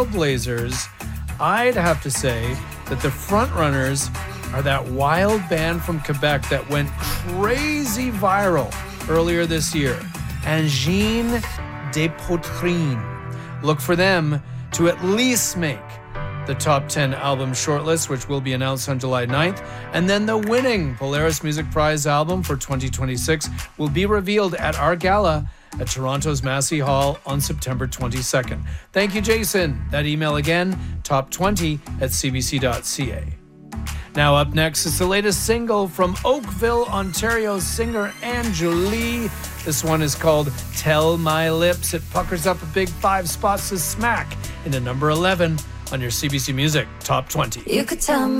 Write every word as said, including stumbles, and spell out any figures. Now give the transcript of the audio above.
trailblazers, I'd have to say that the frontrunners are that wild band from Quebec that went crazy viral earlier this year, Angine des Poitrines. Look for them to at least make the top ten album shortlist, which will be announced on July ninth. And then the winning Polaris Music Prize album for twenty twenty-six will be revealed at our gala at Toronto's Massey Hall on September twenty-second. Thank you, Jason. That email again, top twenty at c b c dot c a. Now up next is the latest single from Oakville, Ontario singer Andrew Lee. This one is called Tell My Lips. It puckers up a big five spots to smack into number eleven on your C B C Music Top twenty. You could tell my